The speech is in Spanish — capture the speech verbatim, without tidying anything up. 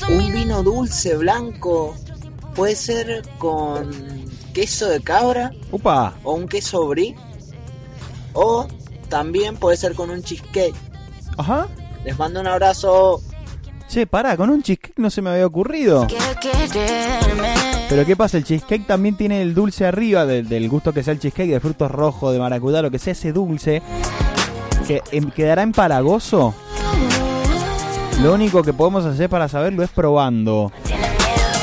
Un vino dulce blanco puede ser con queso de cabra. Upa. O un queso brie. O también puede ser con un cheesecake. Ajá. Les mando un abrazo. Che, pará, con un cheesecake no se me había ocurrido. Pero ¿qué pasa? El cheesecake también tiene el dulce arriba, de, del gusto que sea el cheesecake, de frutos rojos, de maracuyá, lo que sea, ese dulce, que em, quedará empalagoso. Lo único que podemos hacer para saberlo es probando.